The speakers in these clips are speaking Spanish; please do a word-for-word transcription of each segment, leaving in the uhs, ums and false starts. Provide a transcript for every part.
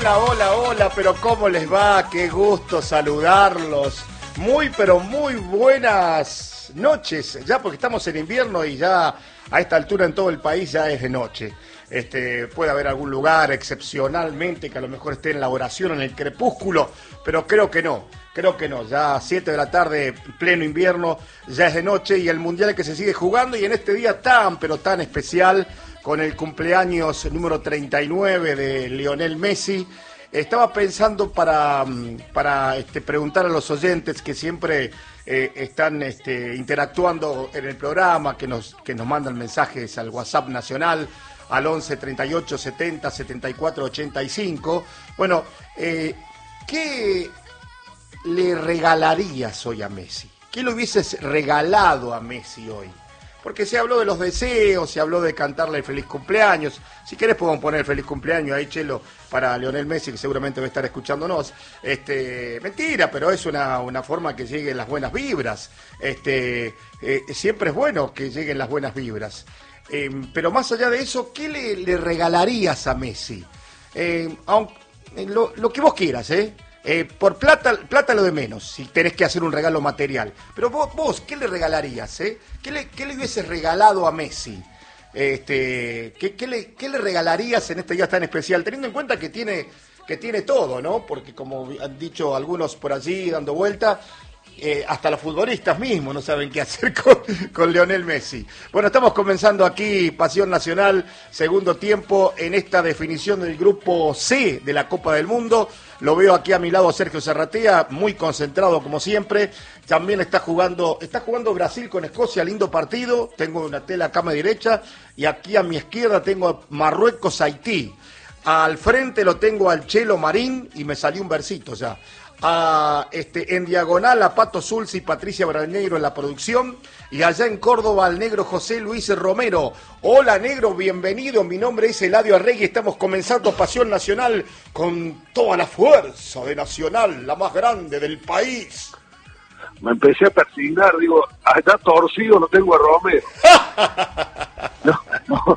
Hola, hola, hola, pero ¿cómo les va? Qué gusto saludarlos. Muy, pero muy buenas noches, ya porque estamos en invierno y ya a esta altura en todo el país ya es de noche. Este, puede haber algún lugar excepcionalmente que a lo mejor esté en la oración, en el crepúsculo, pero creo que no, creo que no. Ya a siete de la tarde, pleno invierno, ya es de noche y el mundial que se sigue jugando y en este día tan, pero tan especial, con el cumpleaños número treinta y nueve de Lionel Messi. Estaba pensando para, para este, preguntar a los oyentes que siempre eh, están este, interactuando en el programa, que nos, que nos mandan mensajes al WhatsApp nacional, al once treinta y ocho setenta setenta y cuatro ochenta y cinco. Bueno, eh, ¿qué le regalarías hoy a Messi? ¿Qué le hubieses regalado a Messi hoy? Porque se habló de los deseos, se habló de cantarle el feliz cumpleaños. Si querés podemos poner el feliz cumpleaños ahí, Chelo, para Lionel Messi, que seguramente va a estar escuchándonos. Este, mentira, pero es una, una forma que lleguen las buenas vibras. Este, eh, siempre es bueno que lleguen las buenas vibras. Eh, pero más allá de eso, ¿qué le, le regalarías a Messi? Eh, aunque, lo, lo que vos quieras, ¿eh? Eh, por plata, plata lo de menos, si tenés que hacer un regalo material. Pero vos, vos ¿qué le regalarías? Eh? ¿Qué, le, ¿Qué le hubieses regalado a Messi? Este, ¿qué, qué, le, ¿Qué le regalarías en este día tan especial? Teniendo en cuenta que tiene, que tiene todo, ¿no? Porque como han dicho algunos por allí dando vuelta, Eh, hasta los futbolistas mismos no saben qué hacer con, con Lionel Messi. Bueno, estamos comenzando aquí Pasión Nacional, segundo tiempo en esta definición del grupo C de la Copa del Mundo. Lo veo aquí a mi lado Sergio Zarratea, muy concentrado como siempre. También está jugando, está jugando Brasil con Escocia, lindo partido. Tengo una tela acá a mi derecha y aquí a mi izquierda tengo Marruecos-Haití. Al frente lo tengo al Chelo Marín y me salió un versito ya. A, este, en diagonal a Pato Zulsi y Patricia Brañeiro en la producción, y allá en Córdoba al negro José Luis Romero. Hola negro, bienvenido, mi nombre es Eladio Arregui, estamos comenzando Pasión Nacional con toda la fuerza de Nacional, la más grande del país. Me empecé a persignar, digo, está torcido, no tengo a Romero. No, no,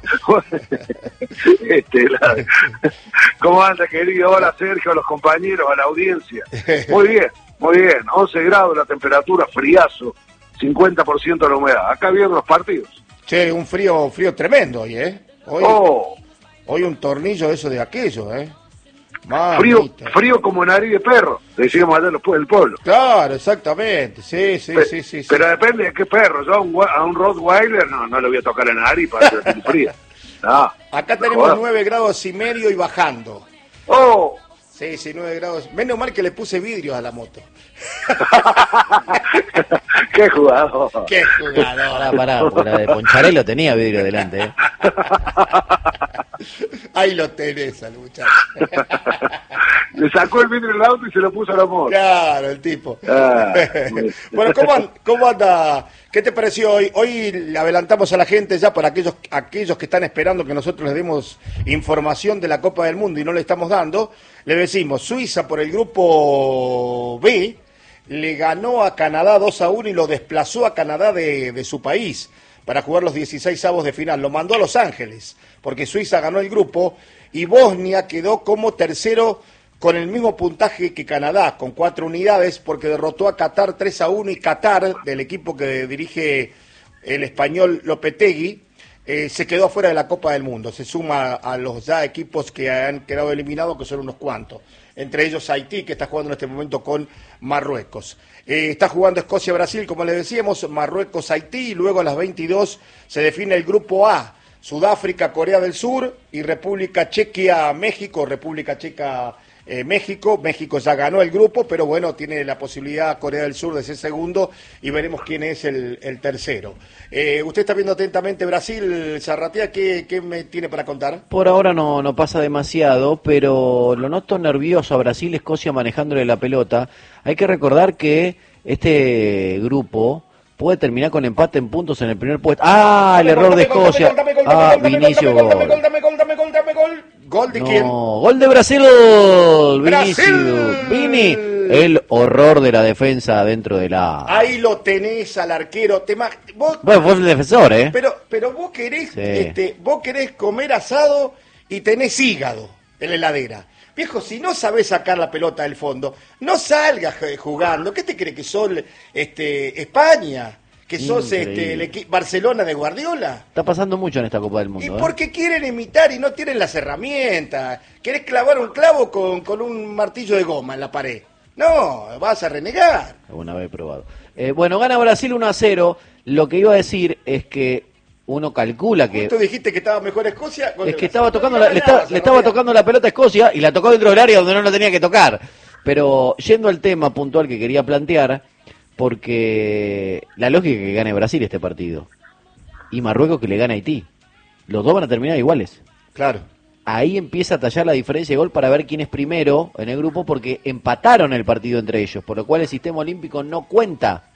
este, la, ¿cómo anda, querido? Hola, Sergio, a los compañeros, a la audiencia. Muy bien, muy bien. once grados la temperatura, friazo, cincuenta por ciento la humedad. Acá vienen los partidos. Che, un frío frío tremendo hoy, ¿eh? Hoy, oh. hoy un tornillo de eso de aquello, ¿eh? Frío, frío como nariz de perro, decíamos allá después del pueblo. Claro, exactamente, sí, sí, Pe sí, sí, sí. Pero depende de qué perro. Yo a un, a un Rottweiler no, no le voy a tocar la nariz para que esté fría. No, acá tenemos joder. nueve grados y medio y bajando. ¡Oh! Sí, sí, nueve grados. Menos mal que le puse vidrio a la moto. ¡Qué jugador! ¡Qué jugador! Pará, pará, porque la de Poncharelo tenía vidrio delante, ¿eh? Ahí lo tenés al muchacho. Le sacó el vidrio del auto y se lo puso a la moto. Claro, el tipo. Ah, bueno, ¿cómo, and, ¿cómo anda? ¿Qué te pareció hoy? Hoy le adelantamos a la gente ya para aquellos, aquellos que están esperando que nosotros les demos información de la Copa del Mundo y no le estamos dando. Le decimos, Suiza por el grupo B le ganó a Canadá dos a uno y lo desplazó a Canadá de, de su país para jugar los dieciseisavos de final. Lo mandó a Los Ángeles, porque Suiza ganó el grupo y Bosnia quedó como tercero con el mismo puntaje que Canadá, con cuatro unidades, porque derrotó a Qatar tres a uno y Qatar, del equipo que dirige el español Lopetegui, eh, se quedó fuera de la Copa del Mundo. Se suma a los ya equipos que han quedado eliminados, que son unos cuantos. Entre ellos Haití, que está jugando en este momento con Marruecos. Eh, está jugando Escocia-Brasil, como les decíamos, Marruecos-Haití, y luego a las veintidós se define el grupo A. Sudáfrica, Corea del Sur y República Chequia, México, República Checa, eh, México. México ya ganó el grupo, pero bueno, tiene la posibilidad Corea del Sur de ser segundo y veremos quién es el, el tercero. Eh, usted está viendo atentamente Brasil, Zarratea, ¿qué, ¿qué me tiene para contar? Por ahora no, no pasa demasiado, pero lo noto nervioso a Brasil, Escocia manejándole la pelota. Hay que recordar que este grupo puede terminar con empate en puntos en el primer puesto. ¡Ah, el error de Escocia! ¡Ah, Vinicio gol! ¡Dame gol, dame gol, dame gol, dame gol! ¿Gol de quién? No, gol de Brasil, Vinicio. Vini, el horror de la defensa dentro de la... Ahí lo tenés al arquero. Te ma... vos... Bueno, vos el defensor, ¿eh? Pero, pero vos querés, sí. este, vos querés comer asado y tenés hígado. en la heladera. Viejo, si no sabés sacar la pelota del fondo, no salgas jugando. ¿Qué te crees que sos este, España? ¿Que sos este, el equi- Barcelona de Guardiola? Está pasando mucho en esta Copa del Mundo. ¿Y ¿eh? por qué quieren imitar y no tienen las herramientas? ¿Querés clavar un clavo con, con un martillo de goma en la pared? No, vas a renegar. Alguna vez he probado. Eh, bueno, gana Brasil uno a cero. Lo que iba a decir es que uno calcula que... Tú dijiste que estaba mejor Escocia. Es que estaba tocando la, le, estaba, le estaba tocando la pelota a Escocia y la tocó dentro del área donde no la tenía que tocar. Pero yendo al tema puntual que quería plantear, porque la lógica es que gane Brasil este partido y Marruecos que le gane a Haití. Los dos van a terminar iguales. Claro. Ahí empieza a tallar la diferencia de gol para ver quién es primero en el grupo, porque empataron el partido entre ellos, por lo cual el sistema olímpico no cuenta.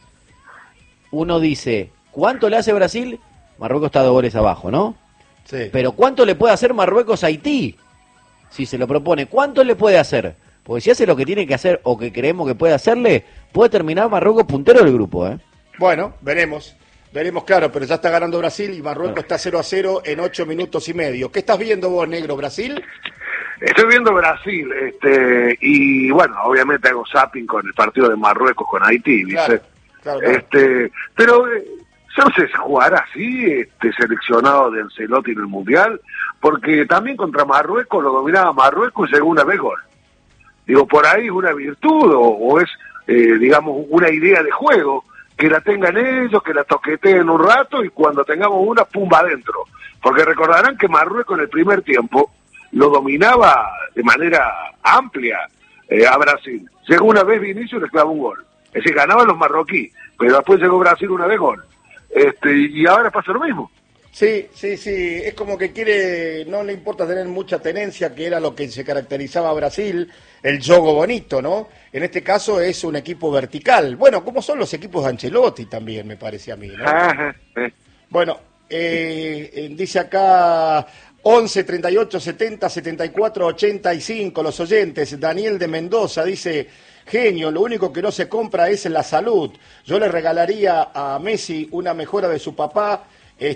Uno dice, ¿cuánto le hace Brasil? Marruecos está dos goles abajo, ¿no? Sí. Pero ¿cuánto le puede hacer Marruecos a Haití? Si se lo propone, ¿cuánto le puede hacer? Porque si hace lo que tiene que hacer o que creemos que puede hacerle, puede terminar Marruecos puntero del grupo, ¿eh? Bueno, veremos. Veremos, claro, pero ya está ganando Brasil y Marruecos está cero a cero en ocho minutos y medio. ¿Qué estás viendo vos, negro, Brasil? Estoy viendo Brasil, este, y bueno, obviamente hago zapping con el partido de Marruecos con Haití, ¿viste? Claro, claro, claro. Este, pero eh, yo no sé si jugará así, este, seleccionado de Ancelotti en el Mundial, porque también contra Marruecos lo dominaba Marruecos y llegó una vez gol. Digo, por ahí es una virtud o, o es, eh, digamos, una idea de juego, que la tengan ellos, que la toqueteen un rato y cuando tengamos una, pumba adentro. Porque recordarán que Marruecos en el primer tiempo lo dominaba de manera amplia eh, a Brasil. Llegó una vez Vinicius y le clavó un gol. Es decir, ganaban los marroquíes, pero después llegó Brasil una vez gol. Este, y ahora pasa lo mismo. Sí, sí, sí, es como que quiere, no le importa tener mucha tenencia, que era lo que se caracterizaba a Brasil, el juego bonito, ¿no? En este caso es un equipo vertical. Bueno, como son los equipos de Ancelotti también, me parece a mí, ¿no? Ajá, eh. Bueno, eh, eh, dice acá once, treinta y ocho, setenta, setenta y cuatro, ochenta y cinco, los oyentes. Daniel de Mendoza dice, genio, lo único que no se compra es la salud. Yo le regalaría a Messi una mejora de su papá,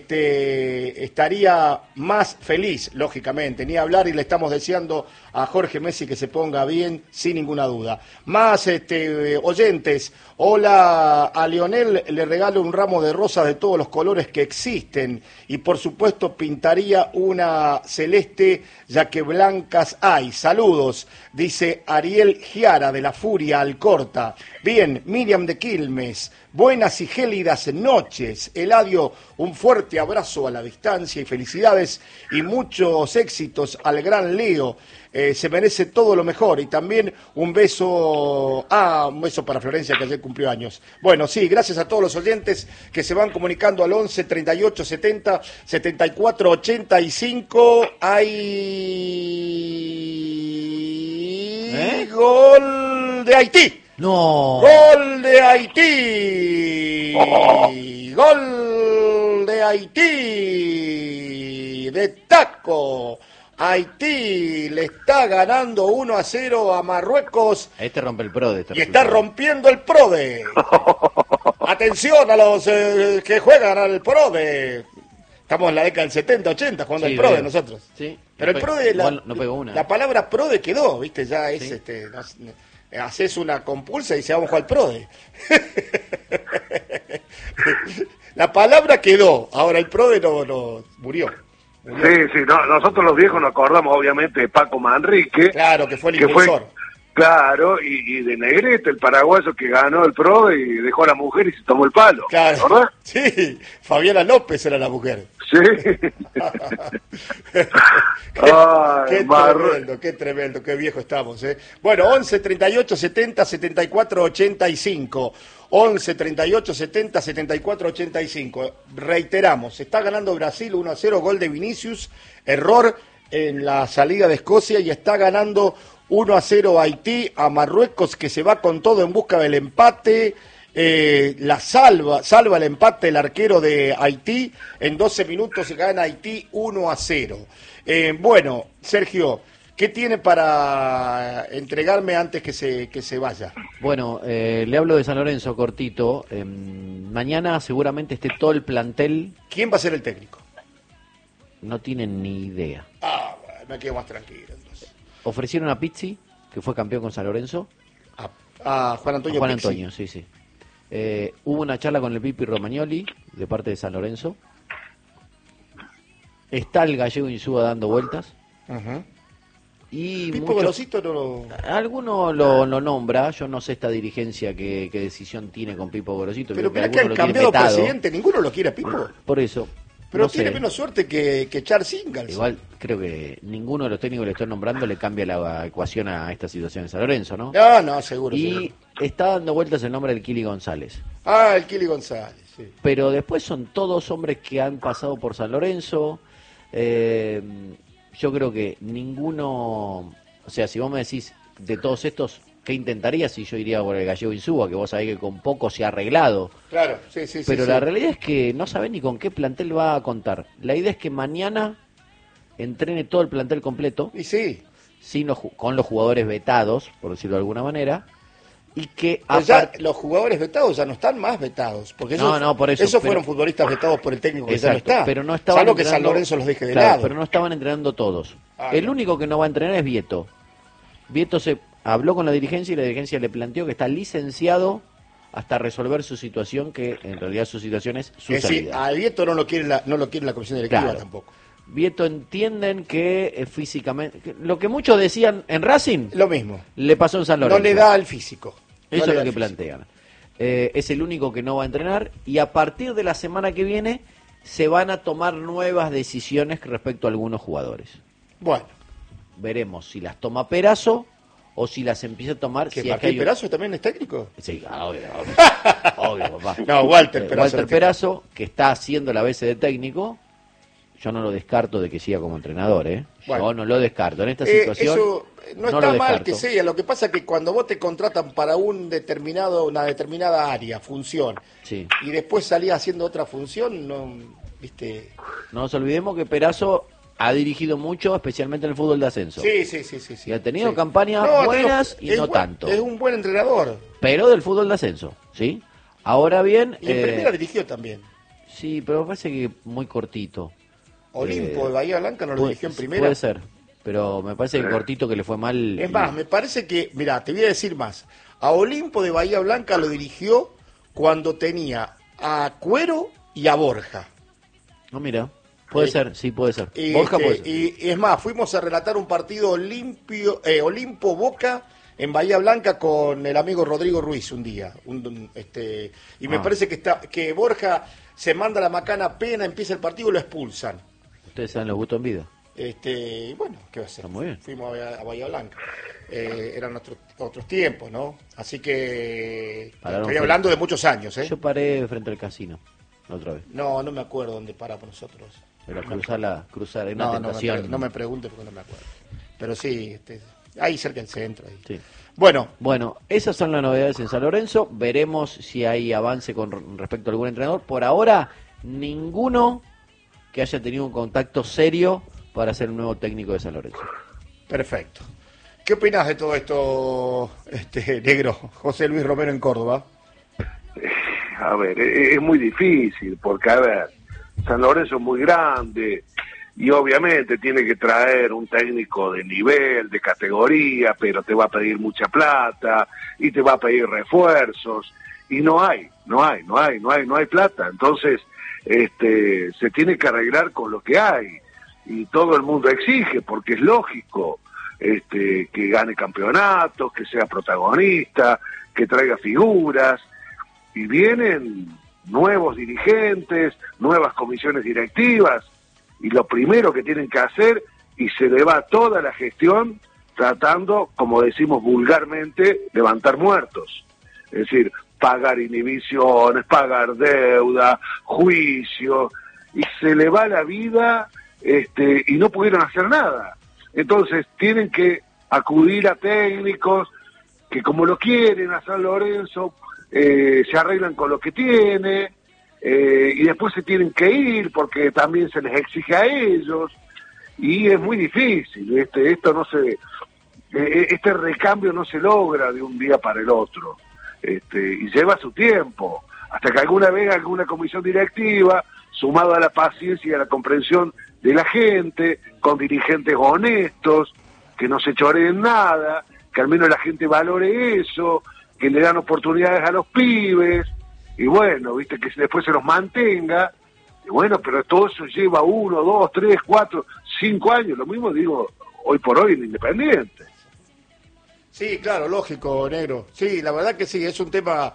este estaría más feliz, lógicamente, ni hablar, y le estamos deseando a Jorge Messi que se ponga bien, sin ninguna duda. Más este oyentes, hola, a Lionel le regalo un ramo de rosas de todos los colores que existen, y por supuesto pintaría una celeste, ya que blancas hay. Saludos, dice Ariel Giara de la Furia Alcorta. Bien, Miriam de Quilmes, buenas y gélidas noches. Eladio, un fuerte abrazo a la distancia y felicidades y muchos éxitos al gran Leo. Eh, se merece todo lo mejor y también un beso, ah, un beso para Florencia que ayer cumplió años. Bueno, sí, gracias a todos los oyentes que se van comunicando al once, treinta y ocho, setenta, setenta y cuatro, ochenta y cinco. Hay ¿Eh? Gol de Haití. No. Gol de Haití. Oh. Gol de Haití. De taco. Haití le está ganando uno a cero a Marruecos. Este rompe el PRODE. Este y está rompiendo el PRODE. Atención a los eh, que juegan al PRODE. Estamos en la década del setenta, ochenta jugando sí, al PRODE veo. nosotros. Sí. Pero no el PRODE, la, no pegó una. la palabra PRODE quedó, ¿viste? Ya es, sí. este, no, haces una compulsa y se vamos a jugar al PRODE. La palabra quedó, ahora el PRODE no, no murió. murió. Sí, sí, no, nosotros los viejos nos acordamos obviamente de Paco Manrique. Claro, que fue el que impulsor. Fue, claro, y, y de Negrete, el paraguayo que ganó el PRO y dejó a la mujer y se tomó el palo. Claro, ¿verdad? Sí, Fabiana López era la mujer. Sí. qué, Ay, qué Mar... tremendo, qué tremendo, qué viejo estamos, ¿eh? Bueno, once, treinta y ocho, setenta, setenta y cuatro, ochenta y cinco. once, treinta y ocho, setenta, setenta y cuatro, ochenta y cinco. Reiteramos, está ganando Brasil uno a cero, gol de Vinicius, error en la salida de Escocia, y está ganando uno a cero Haití a Marruecos, que se va con todo en busca del empate. Eh, la salva, salva el empate el arquero de Haití, en doce minutos gana Haití uno a cero. Eh, bueno, Sergio, ¿qué tiene para entregarme antes que se, que se vaya? Bueno, eh, le hablo de San Lorenzo cortito. Eh, mañana seguramente esté todo el plantel. ¿Quién va a ser el técnico? No tienen ni idea. Ah, me quedo más tranquilo. Entonces. Ofrecieron a Pizzi, que fue campeón con San Lorenzo. A, a Juan Antonio a Juan Pizzi. Antonio, sí, sí. Eh, hubo una charla con el Pipi Romagnoli, de parte de San Lorenzo. Está el gallego Insúa dando vueltas. Uh-huh. Y Pipo muchos, Gorosito no lo... alguno lo, lo nombra, yo no sé esta dirigencia qué, qué decisión tiene con Pipo Gorosito. Pero creo mirá que han alguno lo tiene cambiado vetado. presidente, ninguno lo quiere a Pipo. Por eso. Pero no tiene sé. menos suerte que, que Charles Ingalls. Igual creo que ninguno de los técnicos que le estoy nombrando le cambia la ecuación a esta situación en San Lorenzo, ¿no? No, no, seguro. Y seguro. está dando vueltas el nombre del Kili González. Ah, el Kili González, sí. Pero después son todos hombres que han pasado por San Lorenzo. Eh, yo creo que ninguno... O sea, si vos me decís de todos estos, ¿qué intentarías? Si yo iría por el gallego Insúa, que vos sabés que con poco se ha arreglado. Claro, sí, sí, sí. Pero sí, la sí. realidad es que no sabés ni con qué plantel va a contar. La idea es que mañana entrene todo el plantel completo, Y sí. sin los, ju- con los jugadores vetados, por decirlo de alguna manera, y que Pero ya apart- los jugadores vetados ya no están más vetados. Porque esos, No, no, por eso, esos pero- fueron futbolistas vetados por el técnico que Exacto, ya no está. pero no estaban Salvo que San entrenando- Lorenzo los deje de claro, lado. pero no estaban entrenando todos. Ah, el no. único que no va a entrenar es Vieto. Vieto se habló con la dirigencia y la dirigencia le planteó que está licenciado hasta resolver su situación, que en realidad su situación es su es decir, salida. a Vieto no lo quiere la, no lo quiere la comisión directiva Claro. tampoco. Vieto entienden que eh, físicamente, que lo que muchos decían en Racing, Lo mismo. le pasó en San No Lorenzo. le da al físico. No Eso le es da lo que al físico. plantean. Eh, es el único que no va a entrenar y a partir de la semana que viene se van a tomar nuevas decisiones respecto a algunos jugadores. Bueno, Veremos si las toma Perazo o si las empieza a tomar. ¿que si es que Martín hay un- Perazo también es técnico? Sí, obvio, obvio, obvio, papá. No, Walter Eh, Perazo. Walter era Perazo, que está haciendo la B C de técnico, yo no lo descarto de que siga como entrenador, ¿eh? Bueno. Yo no lo descarto. En esta Eh, situación eso eh, no, no está lo mal descarto. que sea, lo que pasa es que cuando vos te contratan para un determinado, una determinada área, función, Sí. y después salís haciendo otra función, no, viste. No nos olvidemos que Perazo ha dirigido mucho, especialmente en el fútbol de ascenso. Sí, sí, sí, sí, sí. Y ha tenido sí. campañas No, buenas digo, y es no buen- tanto. Es un buen entrenador. Pero del fútbol de ascenso, ¿sí? Ahora bien, Y en eh, primera dirigió también. sí, pero me parece que muy cortito. Olimpo eh, de Bahía Blanca no lo Puede- dirigió en primera. Puede ser, pero me parece que cortito que le fue mal. Es y- más, me parece que, mira, te voy a decir más. A Olimpo de Bahía Blanca lo dirigió cuando tenía a Cuero y a Borja. No, mira, puede Eh, ser, sí, puede ser. Y, Borja este, puede ser. y, y es más, fuimos a relatar un partido limpio, eh, Olimpo Boca en Bahía Blanca con el amigo Rodrigo Ruiz un día. Un- un, este, y me Ah. parece que está que Borja se manda la macana apenas empieza el partido y lo expulsan. Ustedes saben los gustos en vida. Este, y bueno, ¿qué va a hacer? Está muy bien. Fuimos a Bahía, a Bahía Blanca. Eh, eran otros otros tiempos, ¿no? Así que Pararon estoy frente- hablando de muchos años, ¿eh? Yo paré frente al casino, la otra vez. No, no me acuerdo dónde paramos nosotros. Era No me cruzar la, cruzar, era una No, no me, tentación. pre- no me pregunte porque no me acuerdo. Pero sí, este, ahí cerca del centro. Ahí. Sí. Bueno, Bueno, esas son las novedades en San Lorenzo. Veremos si hay avance con respecto a algún entrenador. Por ahora, ninguno que haya tenido un contacto serio para ser el nuevo técnico de San Lorenzo. perfecto. ¿Qué opinás de todo esto, este negro? José Luis Romero en Córdoba. A ver, es, es muy difícil, porque, a ver, San Lorenzo es muy grande y obviamente tiene que traer un técnico de nivel, de categoría, pero te va a pedir mucha plata y te va a pedir refuerzos y no hay, no hay, no hay, no hay, no hay plata. Entonces, este, se tiene que arreglar con lo que hay y todo el mundo exige, porque es lógico, este, que gane campeonatos, que sea protagonista, que traiga figuras. Y vienen nuevos dirigentes, nuevas comisiones directivas, y lo primero que tienen que hacer, y se le va toda la gestión tratando, como decimos vulgarmente, levantar muertos. Es decir, pagar inhibiciones, pagar deuda, juicio, y se le va la vida este, y no pudieron hacer nada. Entonces tienen que acudir a técnicos que, como lo quieren a San Lorenzo, Eh, se arreglan con lo que tiene, eh, y después se tienen que ir porque también se les exige a ellos, y es muy difícil. Este, esto no se, eh, este recambio no se logra de un día para el otro, este, y lleva su tiempo, hasta que alguna vez alguna comisión directiva, sumado a la paciencia y a la comprensión de la gente, con dirigentes honestos, que no se choreen nada, que al menos la gente valore eso, que le dan oportunidades a los pibes, y bueno, viste, que después se los mantenga, y bueno, pero todo eso lleva uno, dos, tres, cuatro, cinco años, lo mismo digo hoy por hoy en Independiente. Sí, claro, lógico, negro. Sí, la verdad que sí, es un tema,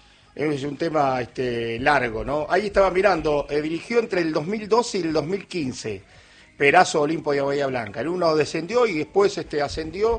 es un tema este, largo, ¿no? Ahí estaba mirando, eh, dirigió entre el dos mil doce y el dos mil quince, Perazo, Olimpo y Bahía Blanca. El uno descendió y después este, ascendió,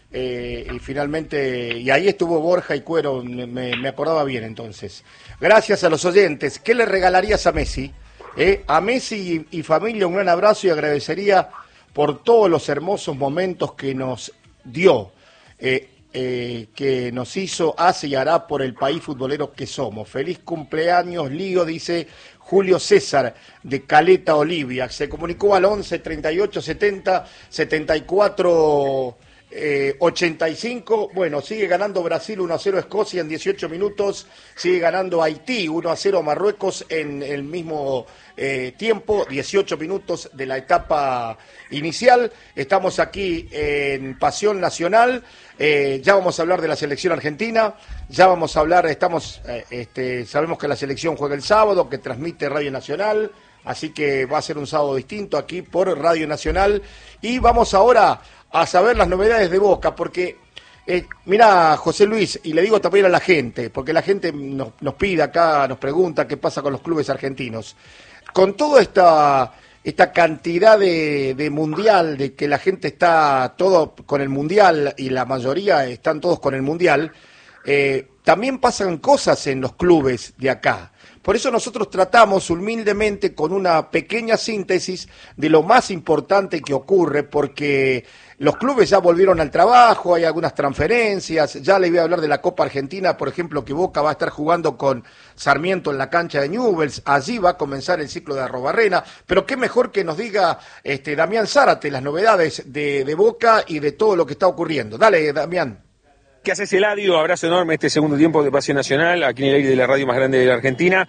eh, y finalmente, y ahí estuvo Borja y Cuero, me, me acordaba bien entonces. Gracias a los oyentes. ¿Qué le regalarías a Messi? Eh, a Messi y, y familia un gran abrazo y agradecería por todos los hermosos momentos que nos dio. Eh, eh, que nos hizo, hace y hará por el país futbolero que somos. Feliz cumpleaños, Lío, dice Julio César de Caleta, Olivia. Se comunicó al once, treinta y ocho, setenta, setenta y cuatro, eh, ochenta y cinco. Bueno, sigue ganando Brasil uno a cero Escocia en dieciocho minutos. Sigue ganando Haití uno a cero Marruecos en el mismo eh, tiempo, dieciocho minutos de la etapa inicial. Estamos aquí en Pasión Nacional. Eh, ya vamos a hablar de la selección argentina, ya vamos a hablar, estamos, eh, este, sabemos que la selección juega el sábado, que transmite Radio Nacional, así que va a ser un sábado distinto aquí por Radio Nacional, y vamos ahora a saber las novedades de Boca, porque, eh, mira, José Luis, y le digo también a la gente, porque la gente nos, nos pide acá, nos pregunta qué pasa con los clubes argentinos. Con toda esta... esta cantidad de, de mundial, de que la gente está todo con el mundial y la mayoría están todos con el mundial, eh, también pasan cosas en los clubes de acá. Por eso nosotros tratamos humildemente con una pequeña síntesis de lo más importante que ocurre, porque los clubes ya volvieron al trabajo, hay algunas transferencias, ya le voy a hablar de la Copa Argentina, por ejemplo, que Boca va a estar jugando con Sarmiento en la cancha de Newell's, allí va a comenzar el ciclo de Arrobarrena, pero qué mejor que nos diga este Damián Zárate las novedades de, de Boca y de todo lo que está ocurriendo. Dale, Damián. ¿Qué haces, Eladio? Abrazo enorme este segundo tiempo de Pasión Nacional, aquí en el aire de la radio más grande de la Argentina,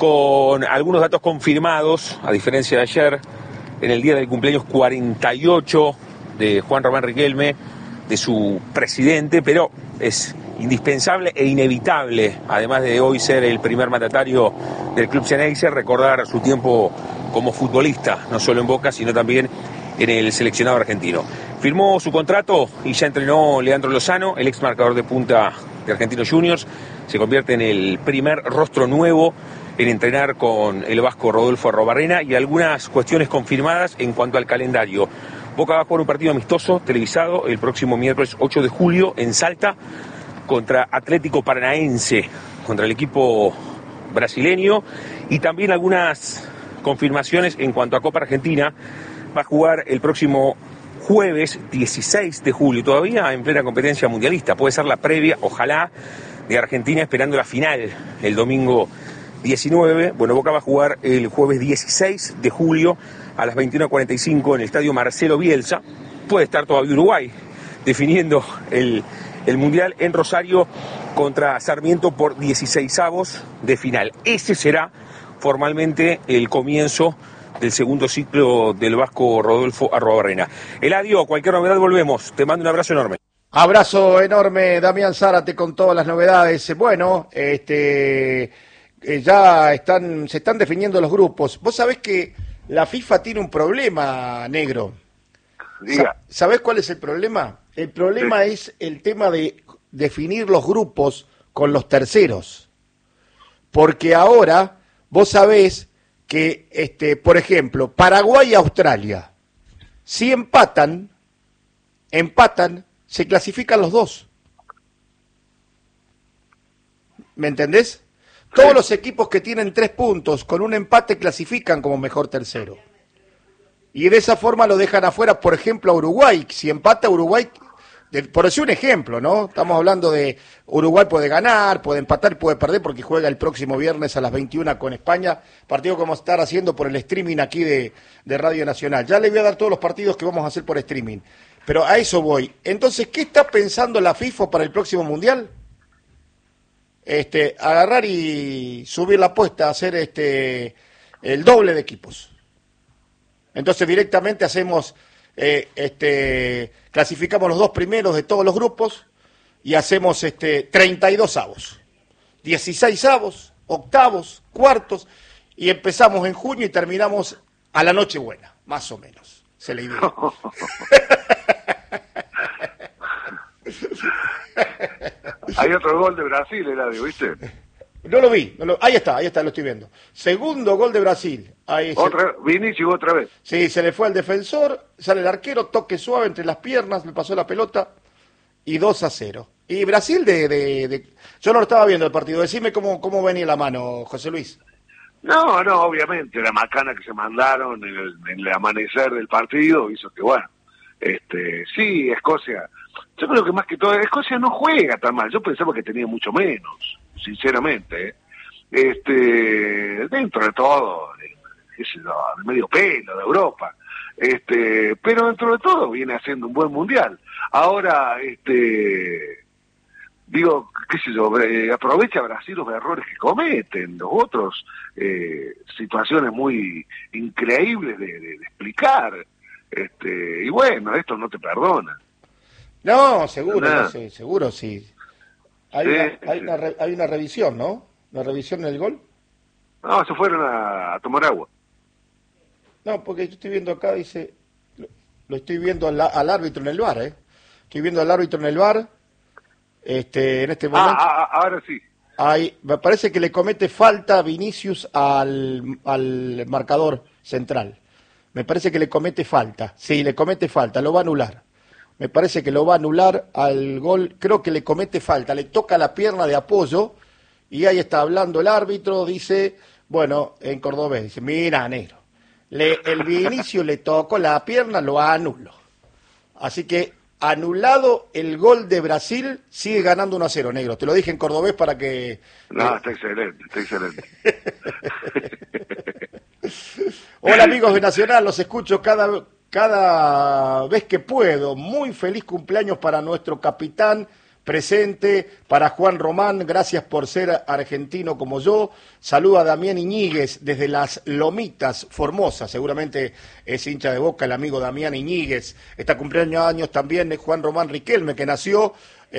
con algunos datos confirmados, a diferencia de ayer, en el día del cumpleaños cuarenta y ocho de Juan Román Riquelme, de su presidente, pero es indispensable e inevitable, además de hoy ser el primer mandatario del Club Xeneize, recordar su tiempo como futbolista, no solo en Boca, sino también en el seleccionado argentino. Firmó su contrato y ya entrenó Leandro Lozano, el ex marcador de punta de Argentinos Juniors, se convierte en el primer rostro nuevo en entrenar con el vasco Rodolfo Arrobarrena, y algunas cuestiones confirmadas en cuanto al calendario. Boca va a jugar un partido amistoso televisado el próximo miércoles ocho de julio en Salta contra Atlético Paranaense, contra el equipo brasileño, y también algunas confirmaciones en cuanto a Copa Argentina. Va a jugar el próximo jueves dieciséis de julio, todavía en plena competencia mundialista. Puede ser la previa, ojalá, de Argentina, esperando la final el domingo diecinueve. Bueno, Boca va a jugar el jueves dieciséis de julio a las veintiuna cuarenta y cinco en el estadio Marcelo Bielsa. Puede estar todavía Uruguay definiendo el, el mundial en Rosario contra Sarmiento por dieciseisavos de final. Ese será formalmente el comienzo del segundo ciclo del vasco Rodolfo Arrobarrena. Eladio, cualquier novedad volvemos. Te mando un abrazo enorme. Abrazo enorme, Damián Zárate, con todas las novedades. Bueno, este, eh, ya están, se están definiendo los grupos. Vos sabés que la FIFA tiene un problema, negro. Diga. ¿Sabés cuál es el problema? El problema sí. es el tema de definir los grupos con los terceros. Porque ahora, vos sabés que, este, por ejemplo, Paraguay y Australia, si empatan, empatan, se clasifican los dos. ¿Me entendés? Todos los equipos que tienen tres puntos con un empate clasifican como mejor tercero. Y de esa forma lo dejan afuera, por ejemplo, a Uruguay. Si empata Uruguay, de, por decir un ejemplo, ¿no? Estamos hablando de Uruguay puede ganar, puede empatar, puede perder, porque juega el próximo viernes a las veintiuna con España, partido que vamos a estar haciendo por el streaming aquí de, de Radio Nacional. Ya les voy a dar todos los partidos que vamos a hacer por streaming, pero a eso voy. Entonces, ¿qué está pensando la FIFA para el próximo Mundial? Este, agarrar y subir la apuesta, hacer este el doble de equipos. Entonces directamente hacemos, eh, este, clasificamos los dos primeros de todos los grupos y hacemos este, treinta y dos avos, dieciséis avos, octavos, cuartos, y empezamos en junio y terminamos a la Nochebuena, más o menos, se le idea. Hay otro gol de Brasil, Eladio, ¿viste? No lo vi, no lo... ahí está, ahí está, lo estoy viendo. Segundo gol de Brasil. Ahí otra, se... Vinicius otra vez. Sí, se le fue al defensor, sale el arquero, toque suave entre las piernas, le pasó la pelota y dos a cero. Y Brasil de, de, de... Yo no lo estaba viendo el partido, decime cómo, cómo venía la mano, José Luis. No, no, obviamente, la macana que se mandaron en el, en el amanecer del partido hizo que, bueno, este, sí, Escocia, yo creo que más que todo, Escocia no juega tan mal, yo pensaba que tenía mucho menos, sinceramente, ¿eh? Este, dentro de todo, qué sé yo, el medio pelo de Europa, este, pero dentro de todo viene haciendo un buen mundial. Ahora, este, digo, qué sé yo, eh, aprovecha Brasil los errores que cometen, los otros, eh, situaciones muy increíbles de, de, de explicar, este, y bueno, esto no te perdona. No, seguro, no sé, seguro sí. Hay, sí, una, hay, sí. una re, hay una revisión, ¿no? ¿Una revisión en el gol? No, se fueron a, a tomar agua. No, porque yo estoy viendo acá, dice, lo, lo estoy viendo al, al árbitro en el V A R, ¿eh? Estoy viendo al árbitro en el V A R, este, en este momento. Ah, ah ahora sí. Hay, me parece que le comete falta Vinicius al, al marcador central. Me parece que le comete falta. Sí, le comete falta, lo va a anular. Me parece que lo va a anular al gol, creo que le comete falta, le toca la pierna de apoyo y ahí está hablando el árbitro, dice, bueno, en cordobés, dice, mira, negro, le, el Vinicius le tocó la pierna, lo anuló. Así que anulado el gol de Brasil, sigue ganando uno a cero, negro. Te lo dije en cordobés para que... No, está excelente, está excelente. Hola amigos de Nacional, los escucho cada... cada vez que puedo. Muy feliz cumpleaños para nuestro capitán presente, para Juan Román, gracias por ser argentino como yo. Saluda a Damián Iñiguez desde las Lomitas, Formosa, seguramente es hincha de Boca el amigo Damián Iñiguez. Está cumpliendo años también de Juan Román Riquelme, que nació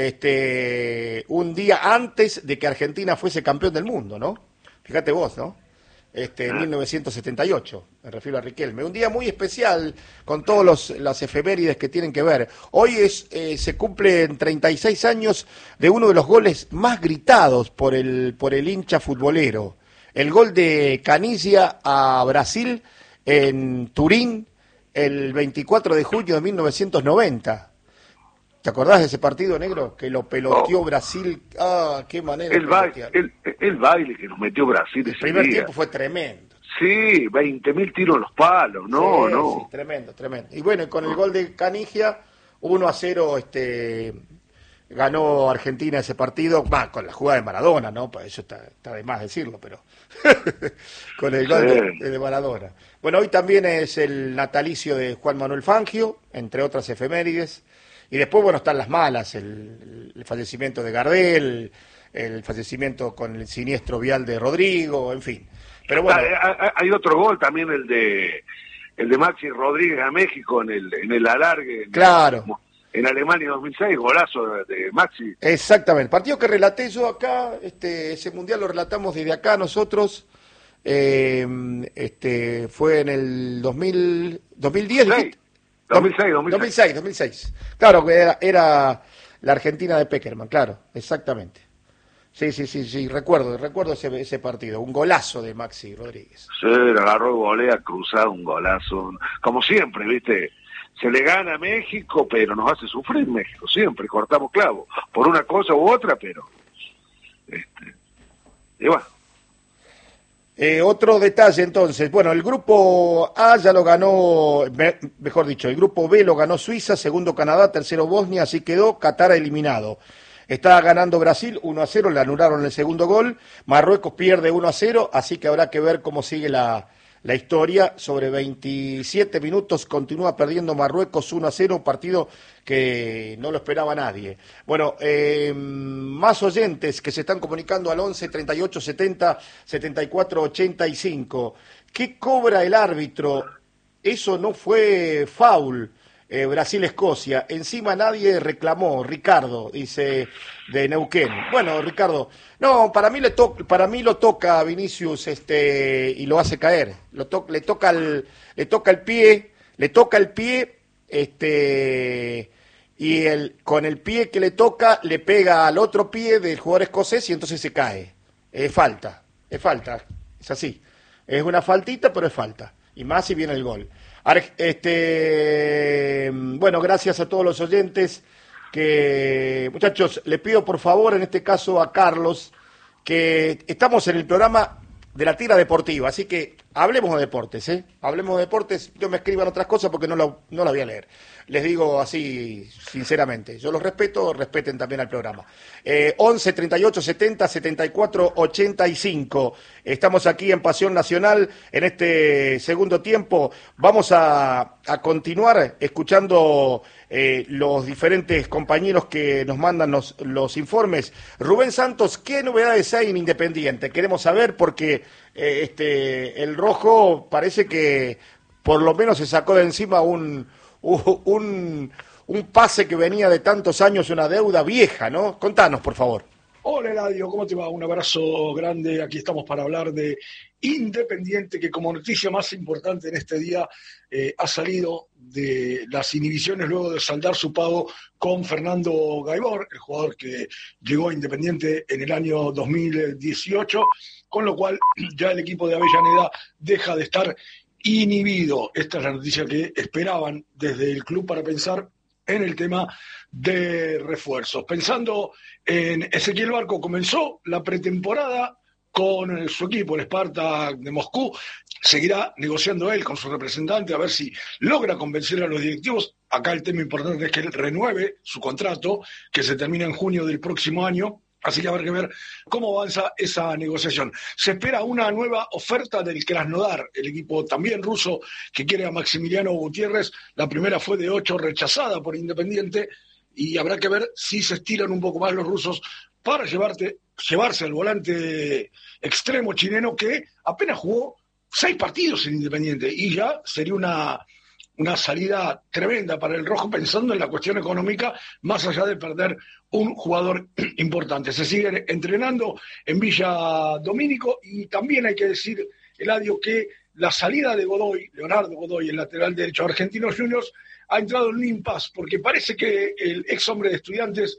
este un día antes de que Argentina fuese campeón del mundo, ¿no? Fíjate vos, ¿no? Este, en mil novecientos setenta y ocho, me refiero a Riquelme. Un día muy especial con todas las efemérides que tienen que ver. Hoy es eh, se cumplen treinta y seis años de uno de los goles más gritados por el, por el hincha futbolero. El gol de Caniggia a Brasil en Turín el veinticuatro de junio de mil novecientos noventa. ¿Te acordás de ese partido, negro? Que lo peloteó oh. Brasil. ¡Ah, qué manera! El, ba el, el baile que nos metió Brasil ese El primer día. tiempo fue tremendo. Sí, veinte mil tiros en los palos. No, sí, no. Sí, tremendo, tremendo. Y bueno, con el gol de Caniggia, uno a cero, este, ganó Argentina ese partido. Va, con la jugada de Maradona, ¿no? Pues eso está, está de más decirlo, pero con el gol sí. de, de Maradona. Bueno, hoy también es el natalicio de Juan Manuel Fangio, entre otras efemérides. Y después, bueno, están las malas, el, el fallecimiento de Gardel, el fallecimiento con el siniestro vial de Rodrigo, en fin. Pero bueno. Hay, hay otro gol también, el de el de Maxi Rodríguez a México en el en el alargue. En claro. El, en Alemania dos mil seis, golazo de, de Maxi. Exactamente. El partido que relaté yo acá, este ese mundial lo relatamos desde acá nosotros. Eh, este fue en el dos mil, dos mil diez, ¿dijiste? dos mil seis, dos mil seis. dos mil seis, dos mil seis. Claro, que era, era la Argentina de Peckerman, claro, exactamente. Sí, sí, sí, sí, recuerdo, recuerdo ese, ese partido, un golazo de Maxi Rodríguez. Sí, le agarró volea cruzado, un golazo. Como siempre, ¿viste? Se le gana a México, pero nos hace sufrir México, siempre, cortamos clavo, por una cosa u otra, pero... Este, y bueno. Eh, otro detalle entonces, bueno, el grupo A ya lo ganó, me, mejor dicho, el grupo B lo ganó Suiza, segundo Canadá, tercero Bosnia, así quedó Qatar eliminado. Está ganando Brasil uno a cero, le anularon el segundo gol, Marruecos pierde uno a cero, así que habrá que ver cómo sigue la, la historia. Sobre veintisiete minutos continúa perdiendo Marruecos uno a cero, un partido que no lo esperaba nadie. Bueno, eh, más oyentes que se están comunicando al once, treinta y ocho, setenta, setenta y cuatro, ochenta y cinco. ¿Qué cobra el árbitro eso no fue foul. Eh, Brasil-Escocia, encima nadie reclamó, Ricardo, dice de Neuquén. Bueno, Ricardo, no, para mí le to para mí lo toca a Vinicius este y lo hace caer. Lo to le toca el le toca el pie, le toca el pie este y el con el pie que le toca le pega al otro pie del jugador escocés y entonces se cae. Es falta, es falta, es así. Es una faltita, pero es falta. Y más si viene el gol. Este, bueno, gracias a todos los oyentes que, muchachos, le pido por favor, en este caso a Carlos, que estamos en el programa de la tira deportiva, así que hablemos de deportes, ¿eh? Hablemos de deportes, yo me escriban otras cosas porque no lo, no la voy a leer. Les digo así, sinceramente, yo los respeto, respeten también al programa. Eh, once, treinta y ocho, setenta, setenta y cuatro, ochenta y cinco. Estamos aquí en Pasión Nacional en este segundo tiempo. Vamos a, a continuar escuchando eh, los diferentes compañeros que nos mandan los, los informes. Rubén Santos, ¿qué novedades hay en Independiente? Queremos saber porque eh, este el rojo parece que por lo menos se sacó de encima un... Un, un pase que venía de tantos años, una deuda vieja, ¿no? Contanos, por favor. Hola, Eladio, ¿cómo te va? Un abrazo grande. Aquí estamos para hablar de Independiente, que como noticia más importante en este día eh, ha salido de las inhibiciones luego de saldar su pago con Fernando Gaibor, el jugador que llegó a Independiente en el año dos mil dieciocho, con lo cual ya el equipo de Avellaneda deja de estar inhibido. Esta es la noticia que esperaban desde el club para pensar en el tema de refuerzos. Pensando en Ezequiel Barco, comenzó la pretemporada con su equipo, el Spartak de Moscú. Seguirá negociando él con su representante a ver si logra convencer a los directivos. Acá el tema importante es que él renueve su contrato, que se termina en junio del próximo año. Así que habrá que ver cómo avanza esa negociación. Se espera una nueva oferta del Krasnodar, el equipo también ruso que quiere a Maximiliano Gutiérrez. La primera fue de ocho, rechazada por Independiente, y habrá que ver si se estiran un poco más los rusos para llevarte, llevarse al volante extremo chileno que apenas jugó seis partidos en Independiente, y ya sería una... una salida tremenda para el rojo pensando en la cuestión económica, más allá de perder un jugador importante. Se sigue entrenando en Villa Domínico y también hay que decir, Eladio, que la salida de Godoy, Leonardo Godoy, el lateral derecho de Argentinos Juniors, ha entrado en un impasse porque parece que el ex hombre de Estudiantes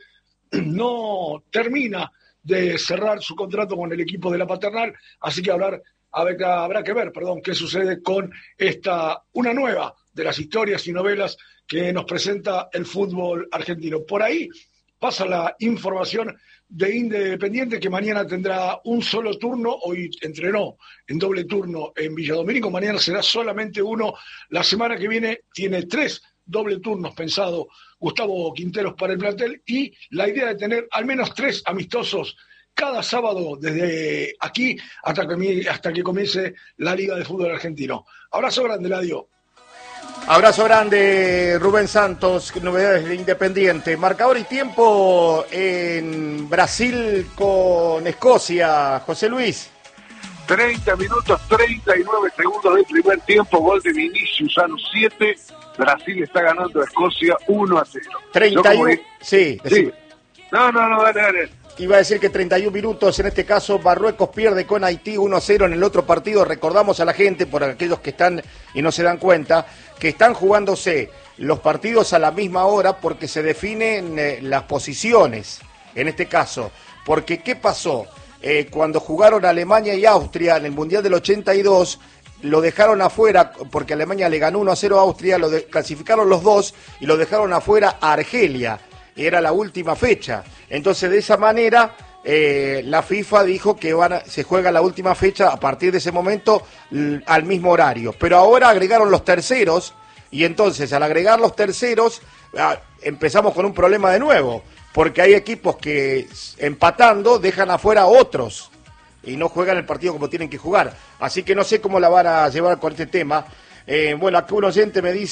no termina de cerrar su contrato con el equipo de la Paternal, así que hablar, habrá, habrá que ver, perdón, qué sucede con esta, una nueva de las historias y novelas que nos presenta el fútbol argentino. Por ahí pasa la información de Independiente, que mañana tendrá un solo turno. Hoy entrenó en doble turno en Villadomínico, mañana será solamente uno. La semana que viene tiene tres doble turnos pensado Gustavo Quinteros para el plantel, y la idea de tener al menos tres amistosos cada sábado desde aquí hasta que, hasta que comience la Liga de Fútbol Argentino. Abrazo grande, Eladio. Abrazo grande, Rubén Santos, novedades de Independiente. Marcador y tiempo en Brasil con Escocia, José Luis. treinta minutos, treinta y nueve segundos del primer tiempo, gol de Vinicius a los siete. Brasil está ganando a Escocia uno a cero. treinta y uno, sí, sí. No, no, no, dale, dale. Iba a decir que treinta y uno minutos, en este caso Marruecos pierde con Haití uno a cero en el otro partido. Recordamos a la gente, por aquellos que están y no se dan cuenta, que están jugándose los partidos a la misma hora porque se definen eh, las posiciones, en este caso. Porque, ¿qué pasó? Eh, cuando jugaron Alemania y Austria en el Mundial del ochenta y dos, lo dejaron afuera porque Alemania le ganó uno a cero a Austria, lo de, clasificaron los dos y lo dejaron afuera a Argelia. Era la última fecha. Entonces, de esa manera, eh, la FIFA dijo que van a, se juega la última fecha a partir de ese momento l- al mismo horario. Pero ahora agregaron los terceros, y entonces al agregar los terceros ah, empezamos con un problema de nuevo, porque hay equipos que empatando dejan afuera a otros y no juegan el partido como tienen que jugar. Así que no sé cómo la van a llevar con este tema. Eh, bueno, aquí un oyente me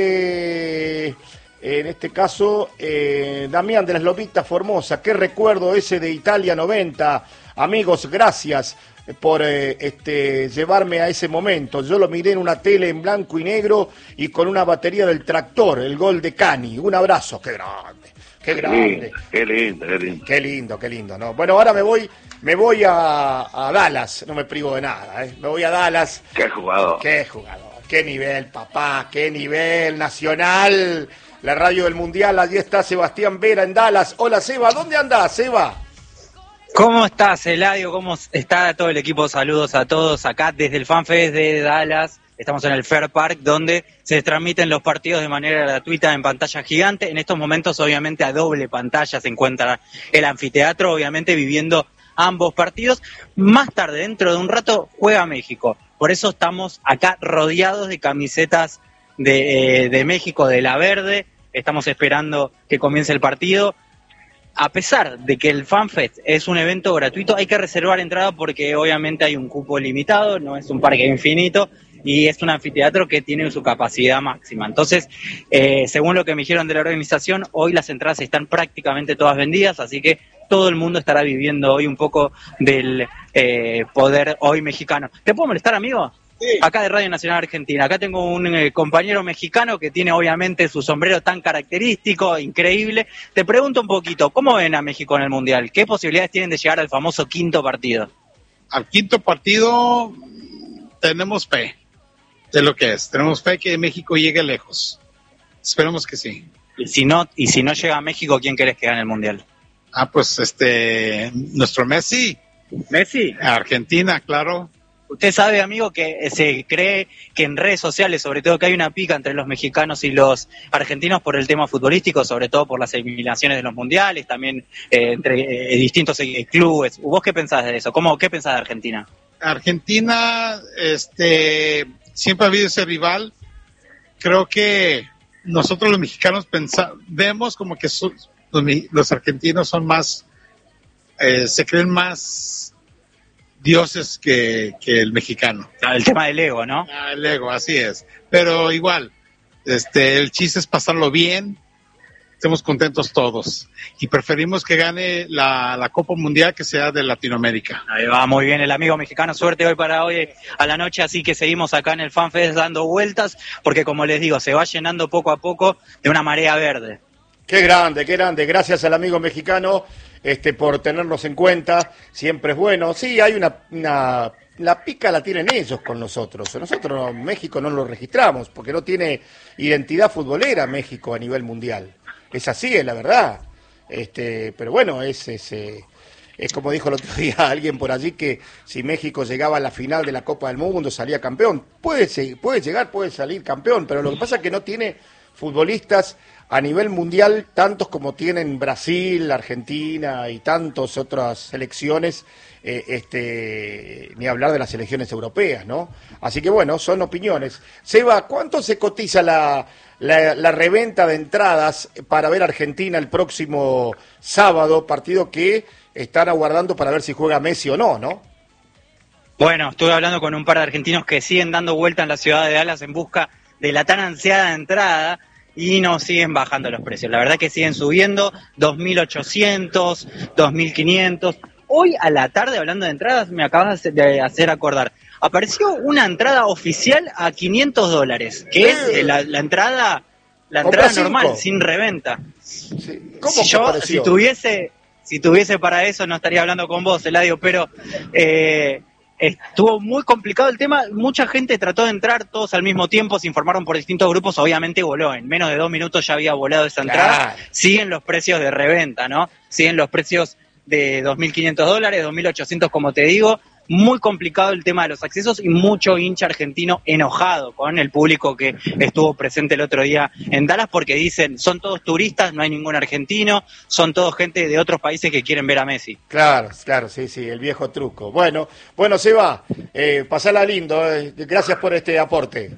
dice... En este caso, eh, Damián de las Lomitas Formosa, qué recuerdo ese de Italia noventa. Amigos, gracias. por eh, este, llevarme a ese momento. Yo lo miré en una tele en blanco y negro y con una batería del tractor, el gol de Cani. Un abrazo, qué grande, qué grande. Qué lindo, qué lindo. Qué lindo, qué lindo, ¿no? Bueno, ahora me voy, me voy a, a Dallas, no me privo de nada, ¿eh? Me voy a Dallas. Qué jugador. Qué jugador, qué nivel, papá, qué nivel nacional. La radio del Mundial, allí está Sebastián Vera en Dallas. Hola, Seba, ¿dónde andás, Seba? ¿Cómo estás, Eladio? ¿Cómo está todo el equipo? Saludos a todos acá desde el FanFest de Dallas. Estamos en el Fair Park, donde se transmiten los partidos de manera gratuita en pantalla gigante. En estos momentos, obviamente, a doble pantalla se encuentra el anfiteatro, obviamente viviendo ambos partidos. Más tarde, dentro de un rato, juega México. Por eso estamos acá rodeados de camisetas de, eh, de México, de la verde. Estamos esperando que comience el partido. A pesar de que el FanFest es un evento gratuito, hay que reservar entrada porque obviamente hay un cupo limitado, no es un parque infinito y es un anfiteatro que tiene su capacidad máxima. Entonces, eh, según lo que me dijeron de la organización, hoy las entradas están prácticamente todas vendidas, así que todo el mundo estará viviendo hoy un poco del eh, poder hoy mexicano. ¿Te puedo molestar, amigo? Sí. Acá de Radio Nacional Argentina. Acá tengo un eh, compañero mexicano que tiene obviamente su sombrero tan característico, increíble. Te pregunto un poquito, ¿cómo ven a México en el Mundial? ¿Qué posibilidades tienen de llegar al famoso quinto partido? Al quinto partido tenemos fe de lo que es. Tenemos fe que México llegue lejos. Esperemos que sí. Y si no, y si no llega a México, ¿quién querés que gane el Mundial? Ah, pues este, nuestro Messi. ¿Messi? Argentina, claro. Usted sabe, amigo, que se cree que en redes sociales, sobre todo, que hay una pica entre los mexicanos y los argentinos por el tema futbolístico, sobre todo por las eliminaciones de los mundiales, también eh, entre eh, distintos eh, clubes. ¿Vos qué pensás de eso? ¿Cómo, qué pensás de Argentina? Argentina, este, siempre ha habido ese rival. Creo que nosotros los mexicanos pensa, vemos como que su, los, los argentinos son más, eh, se creen más dioses que, que el mexicano. El tema del ego, ¿no? Ah, el ego, así es. Pero igual, este, el chiste es pasarlo bien, estemos contentos todos. Y preferimos que gane la, la Copa Mundial que sea de Latinoamérica. Ahí va, muy bien el amigo mexicano. Suerte hoy para hoy a la noche, así que seguimos acá en el FanFest dando vueltas, porque como les digo, se va llenando poco a poco de una marea verde. Qué grande, qué grande. Gracias al amigo mexicano este, por tenernos en cuenta. Siempre es bueno. Sí, hay una, una... La pica la tienen ellos con nosotros. Nosotros en México no lo registramos porque no tiene identidad futbolera México a nivel mundial. Es así, es la verdad. Este, pero bueno, es, es, eh, es como dijo el otro día alguien por allí que si México llegaba a la final de la Copa del Mundo salía campeón. Puede, puede llegar, puede salir campeón, pero lo que pasa es que no tiene futbolistas a nivel mundial, tantos como tienen Brasil, Argentina y tantas otras selecciones, eh, este, ni hablar de las selecciones europeas, ¿no? Así que bueno, son opiniones. Seba, ¿cuánto se cotiza la, la, la reventa de entradas para ver Argentina el próximo sábado, partido que están aguardando para ver si juega Messi o no, ¿no? Bueno, estuve hablando con un par de argentinos que siguen dando vuelta en la ciudad de Dallas en busca de la tan ansiada entrada, y no siguen bajando los precios. La verdad que siguen subiendo, dos mil ochocientos, dos mil quinientos. Hoy a la tarde, hablando de entradas, me acabas de hacer acordar. Apareció una entrada oficial a quinientos dólares, que es la, la entrada la entrada normal, sin reventa. Sí. ¿Cómo si que yo, apareció? si tuviese, si tuviese para eso, no estaría hablando con vos, Eladio, pero... Eh, Estuvo muy complicado el tema, mucha gente trató de entrar todos al mismo tiempo, se informaron por distintos grupos, obviamente voló, en menos de dos minutos ya había volado esa entrada. Claro. Siguen los precios de reventa, ¿no? Siguen los precios de dos mil quinientos dólares, dos mil ochocientos como te digo, muy complicado el tema de los accesos y mucho hincha argentino enojado con el público que estuvo presente el otro día en Dallas porque dicen, son todos turistas, no hay ningún argentino, son todos gente de otros países que quieren ver a Messi. Claro, claro, sí, sí, el viejo truco. Bueno, bueno, Seba, eh, pasala lindo, eh, gracias por este aporte.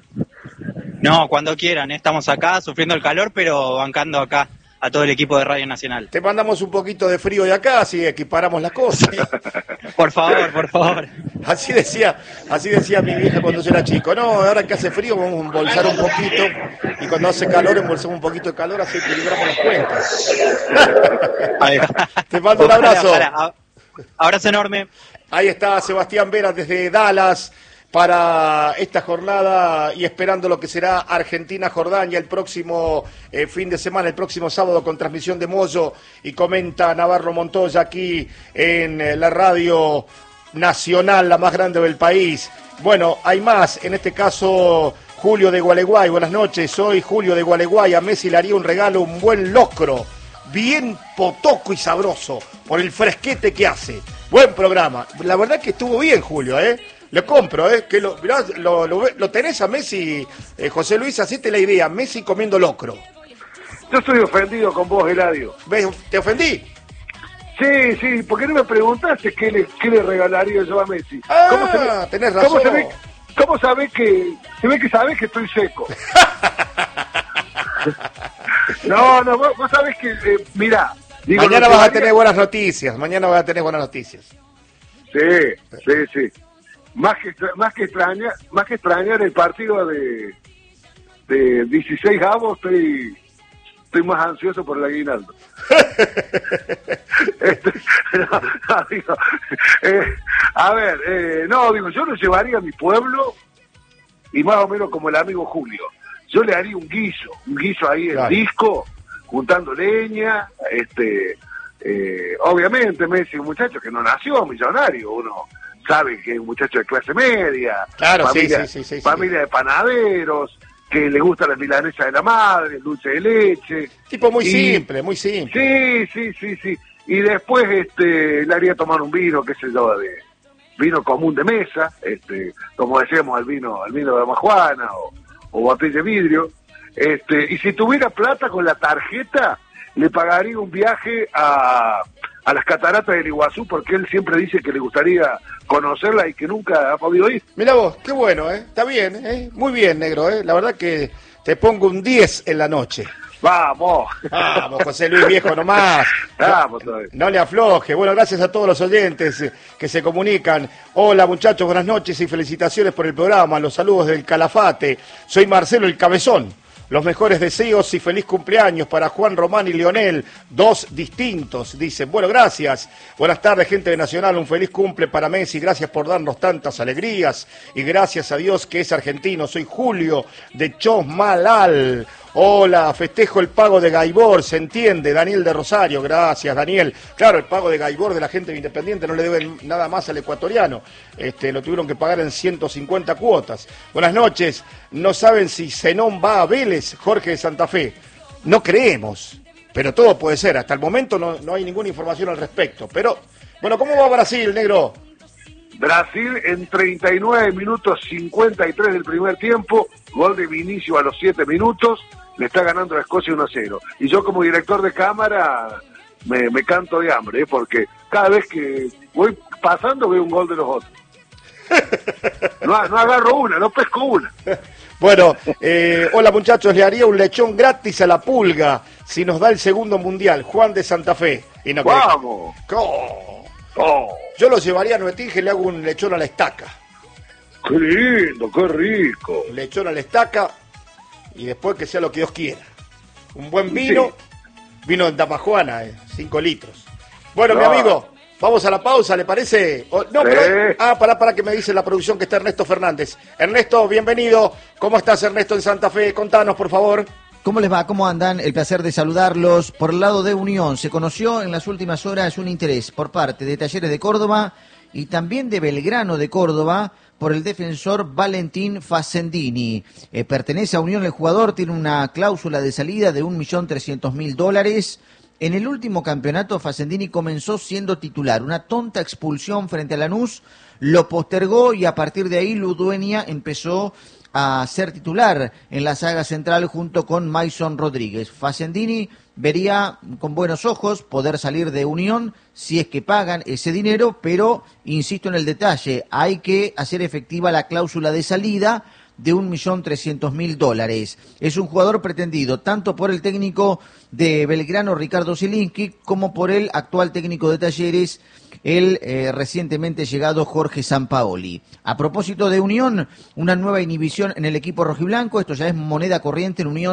No, cuando quieran, eh, estamos acá sufriendo el calor, pero bancando acá a todo el equipo de Radio Nacional. Te mandamos un poquito de frío de acá, así equiparamos las cosas. Por favor, por favor. Así decía, así decía mi vieja cuando yo era chico. No, ahora que hace frío vamos a embolsar un poquito y cuando hace calor embolsamos un poquito de calor, así equilibramos las cuentas. Te mando un abrazo. Ojalá, ojalá. Abrazo enorme. Ahí está Sebastián Vera desde Dallas para esta jornada y esperando lo que será Argentina-Jordania el próximo eh, fin de semana, el próximo sábado con transmisión de Moyo, y comenta Navarro Montoya aquí en eh, la radio nacional, la más grande del país. Bueno, hay más, en este caso Julio de Gualeguay. Buenas noches, soy Julio de Gualeguay. A Messi le haría un regalo, un buen locro, bien potoco y sabroso, por el fresquete que hace. Buen programa. La verdad que estuvo bien, Julio, ¿eh? Le compro, ¿eh? Que lo, mirá, lo, lo, lo tenés a Messi, eh, José Luis, hacete la idea, Messi comiendo locro. Yo estoy ofendido con vos, Eladio. ¿Ves? ¿Te ofendí? Sí, sí, ¿por qué no me preguntaste qué le, qué le regalaría yo a Messi? Ah, ¿Cómo se ve, tenés razón. ¿Cómo se ve, cómo sabés que, se ve que sabés que estoy seco? No, no, vos, vos sabés que, eh, mirá. Digo, mañana no vas a varía... tener buenas noticias, mañana vas a tener buenas noticias. Sí, sí, sí. Más que, más que extrañar, más que extrañar el partido de, de dieciséis avos, estoy, estoy más ansioso por el aguinaldo. este, no, no, digo, eh, a ver, eh, no, digo, yo lo llevaría a mi pueblo y más o menos como el amigo Julio. Yo le haría un guiso, un guiso ahí en claro. disco, juntando leña, este, eh, obviamente Messi, un muchacho que no nació millonario, uno sabe que es un muchacho de clase media, claro, familia, sí, sí, sí, sí, familia sí. de panaderos, que le gusta la milanesa de la madre, el dulce de leche. Tipo muy y, simple, muy simple. Sí, sí, sí, sí. Y después este, le haría tomar un vino, qué sé yo, de vino común de mesa, este, como decíamos, el vino, el vino de Majuana o, o botella de vidrio. Este, y si tuviera plata con la tarjeta, le pagaría un viaje a, a las cataratas del Iguazú, porque él siempre dice que le gustaría conocerla y que nunca ha podido ir. Mirá vos, qué bueno, ¿eh? Está bien, ¿eh? Muy bien, negro, ¿eh? La verdad que te pongo un diez en la noche. Vamos. Vamos, José Luis Viejo nomás. Vamos, no, no le afloje. Bueno, gracias a todos los oyentes que se comunican. Hola, muchachos, buenas noches y felicitaciones por el programa. Los saludos del Calafate. Soy Marcelo el Cabezón. Los mejores deseos y feliz cumpleaños para Juan Román y Lionel, dos distintos, dicen. Bueno, gracias. Buenas tardes, gente de Nacional, un feliz cumple para Messi. Gracias por darnos tantas alegrías y gracias a Dios que es argentino. Soy Julio de Chosmalal. Hola, festejo el pago de Gaibor, se entiende, Daniel de Rosario, gracias Daniel. Claro, el pago de Gaibor de la gente de Independiente no le deben nada más al ecuatoriano, este, lo tuvieron que pagar en ciento cincuenta cuotas. Buenas noches, no saben si Zenón va a Vélez, Jorge de Santa Fe. No creemos, pero todo puede ser, hasta el momento no, no hay ninguna información al respecto. Pero, bueno, ¿cómo va Brasil, negro? Brasil en treinta y nueve minutos cincuenta y tres del primer tiempo, gol de Vinicio a los siete minutos, le está ganando a Escocia uno a cero. Y yo como director de cámara me, me canto de hambre, ¿eh? Porque cada vez que voy pasando veo un gol de los otros. No, no agarro una, no pesco una. Bueno, eh, hola muchachos, le haría un lechón gratis a la Pulga si nos da el segundo mundial, Juan de Santa Fe. Y no ¡vamos! Oh. Oh. Yo lo llevaría a Nuetinge y le hago un lechón a la estaca. ¡Qué lindo, qué rico! Un lechón a la estaca y después que sea lo que Dios quiera. Un buen vino, sí. Vino en Damajuana, eh, cinco litros. Bueno, no. Mi amigo, vamos a la pausa, ¿le parece? O, no, sí. pero, ah, para, para que me dice la producción que está Ernesto Fernández. Ernesto, bienvenido. ¿Cómo estás, Ernesto, en Santa Fe? Contanos, por favor. ¿Cómo les va? ¿Cómo andan? El placer de saludarlos. Por el lado de Unión, se conoció en las últimas horas un interés por parte de Talleres de Córdoba y también de Belgrano de Córdoba por el defensor Valentín Facendini. Eh, pertenece a Unión el jugador, tiene una cláusula de salida de un millón trescientos mil dólares. En el último campeonato Facendini comenzó siendo titular. Una tonta expulsión frente a Lanús lo postergó y a partir de ahí Ludueña empezó a ser titular en la saga central junto con Mason Rodríguez. Facendini vería con buenos ojos poder salir de Unión si es que pagan ese dinero, pero insisto en el detalle, hay que hacer efectiva la cláusula de salida de un millón trescientos mil dólares. Es un jugador pretendido tanto por el técnico de Belgrano, Ricardo Zielinski, como por el actual técnico de Talleres, el eh, recientemente llegado Jorge Sampaoli. A propósito de Unión, una nueva inhibición en el equipo rojiblanco, esto ya es moneda corriente en Unión.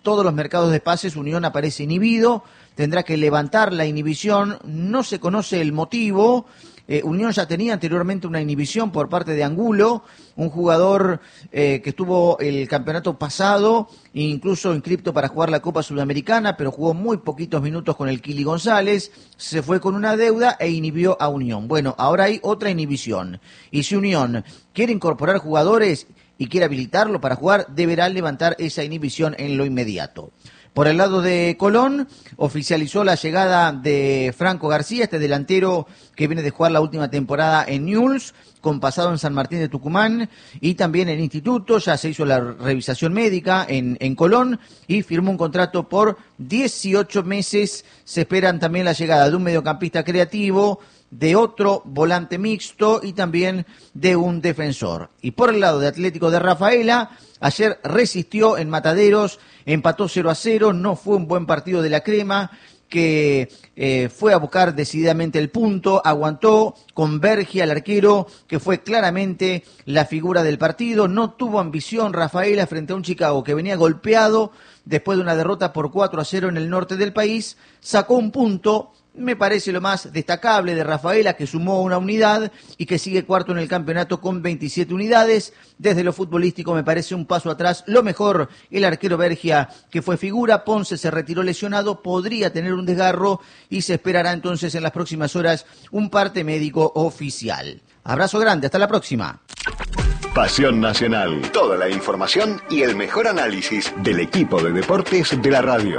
todos los mercados de pases Unión aparece inhibido, tendrá que levantar la inhibición, no se conoce el motivo. Eh, Unión ya tenía anteriormente una inhibición por parte de Angulo, un jugador eh, que estuvo el campeonato pasado, incluso inscripto para jugar la Copa Sudamericana, pero jugó muy poquitos minutos con el Kili González, se fue con una deuda e inhibió a Unión. Bueno, ahora hay otra inhibición, y si Unión quiere incorporar jugadores y quiere habilitarlo para jugar, deberá levantar esa inhibición en lo inmediato. Por el lado de Colón, oficializó la llegada de Franco García, este delantero que viene de jugar la última temporada en Newell's, con pasado en San Martín de Tucumán y también en Instituto. Ya se hizo la revisación médica en, en Colón y firmó un contrato por dieciocho meses. Se esperan también la llegada de un mediocampista creativo, de otro volante mixto y también de un defensor. Y por el lado de Atlético de Rafaela, ayer resistió en Mataderos, empató cero a cero, no fue un buen partido de la Crema, que eh, fue a buscar decididamente el punto, aguantó con Bergia, el arquero, que fue claramente la figura del partido. No tuvo ambición Rafaela frente a un Chicago que venía golpeado después de una derrota por cuatro a cero en el norte del país, sacó un punto. Me parece lo más destacable de Rafaela, que sumó una unidad y que sigue cuarto en el campeonato con veintisiete unidades. Desde lo futbolístico me parece un paso atrás. Lo mejor, el arquero Bergia, que fue figura. Ponce se retiró lesionado, podría tener un desgarro y se esperará entonces en las próximas horas un parte médico oficial. Abrazo grande, hasta la próxima. Pasión Nacional, toda la información y el mejor análisis del equipo de deportes de la radio.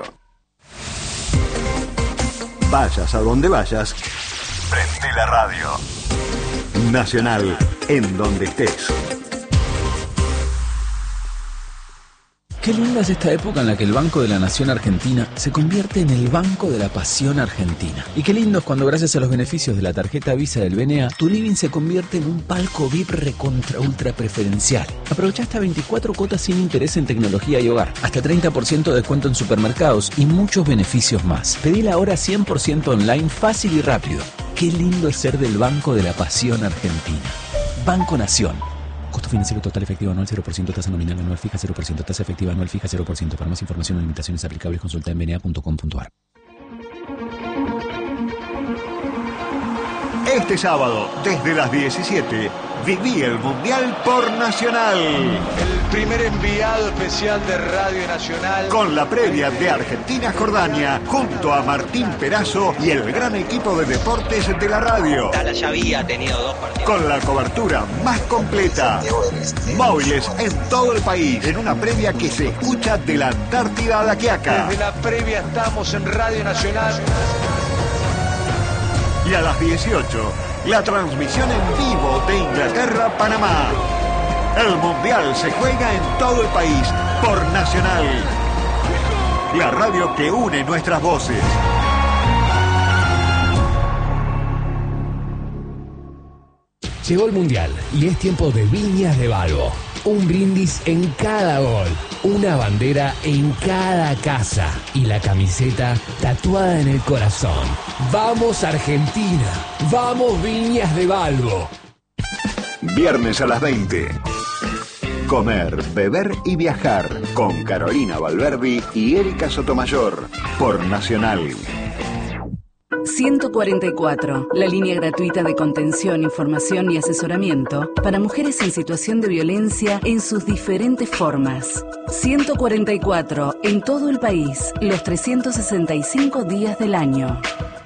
Vayas a donde vayas, prende la radio. Nacional, en donde estés. Qué linda es esta época en la que el Banco de la Nación Argentina se convierte en el Banco de la Pasión Argentina. Y qué lindo es cuando, gracias a los beneficios de la tarjeta Visa del B N A, tu living se convierte en un palco V I P recontra ultra preferencial. Aprovecha hasta veinticuatro cuotas sin interés en tecnología y hogar, hasta treinta por ciento de descuento en supermercados y muchos beneficios más. Pedila ahora cien por ciento online, fácil y rápido. Qué lindo es ser del Banco de la Pasión Argentina. Banco Nación. Costo financiero total efectivo anual cero por ciento, tasa nominal anual fija cero por ciento, tasa efectiva anual fija cero por ciento. Para más información o limitaciones aplicables, consulta en b n a punto com punto a r. Este sábado, desde las diecisiete, viví el Mundial por Nacional. El primer enviado especial de Radio Nacional. Con la previa de Argentina-Jordania, junto a Martín Perazo y el gran equipo de deportes de la radio. Tala ya había tenido dos partidos. Con la cobertura más completa. Móviles en todo el país, en una previa que se escucha de la Antártida a La Quiaca. Desde la previa estamos en Radio Nacional. Y a las dieciocho, la transmisión en vivo de Inglaterra-Panamá. El Mundial se juega en todo el país por Nacional. La radio que une nuestras voces. Llegó el Mundial y es tiempo de Viñas de Balbo. Un brindis en cada gol, una bandera en cada casa y la camiseta tatuada en el corazón. ¡Vamos Argentina! ¡Vamos Viñas de Balbo! Viernes a las veinte. Comer, beber y viajar con Carolina Valverdi y Erika Sotomayor por Nacional. ciento cuarenta y cuatro, la línea gratuita de contención, información y asesoramiento para mujeres en situación de violencia en sus diferentes formas. ciento cuarenta y cuatro, en todo el país, los trescientos sesenta y cinco días del año.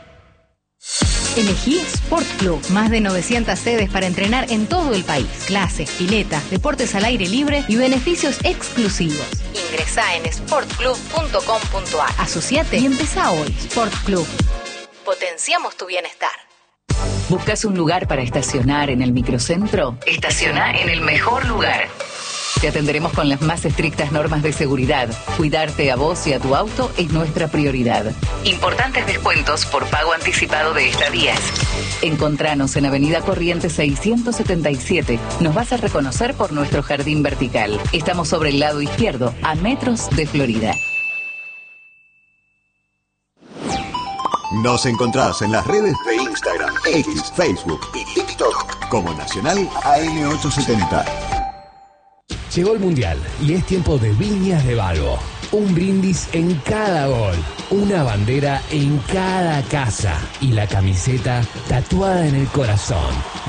Elegí Sport Club, más de novecientas sedes para entrenar en todo el país. Clases, piletas, deportes al aire libre y beneficios exclusivos. Ingresá en sport club punto com punto a r. Asociate y empezá hoy. Sport Club. Potenciamos tu bienestar. ¿Buscas un lugar para estacionar en el microcentro? Estaciona en el mejor lugar. Te atenderemos con las más estrictas normas de seguridad. Cuidarte a vos y a tu auto es nuestra prioridad. Importantes descuentos por pago anticipado de estadías. Encontranos en Avenida Corrientes seiscientos setenta y siete. Nos vas a reconocer por nuestro jardín vertical. Estamos sobre el lado izquierdo, a metros de Florida. Nos encontrás en las redes de Instagram, X, Facebook y TikTok como Nacional A M ochocientos setenta. Llegó el Mundial y es tiempo de Viñas de Balbo. Un brindis en cada gol, una bandera en cada casa y la camiseta tatuada en el corazón.